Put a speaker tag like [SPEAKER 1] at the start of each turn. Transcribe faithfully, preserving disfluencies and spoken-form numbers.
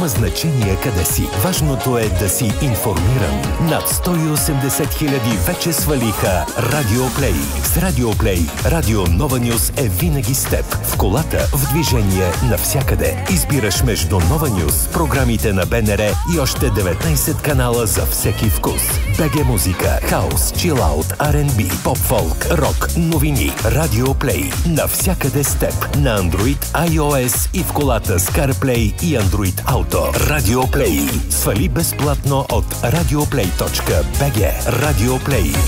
[SPEAKER 1] значение къде си. Важното е да си информиран. Над сто и осемдесет хиляди вече свалиха Радио Плей. С Радио Плей, Радио Нова Нюз е винаги с теб. В колата, в движение, навсякъде. Избираш между Нова Нюз, програмите на БНР и още деветнайсет канала за всеки вкус. БГ музика, хаус, чилаут, Ар енд Би, поп-фолк, рок, новини. Радио Плей. Навсякъде с теб. На Android, iOS и в колата с CarPlay и Android Auto. Радио Плей. Свали безплатно от радиоплей точка би джи. Радио Плей.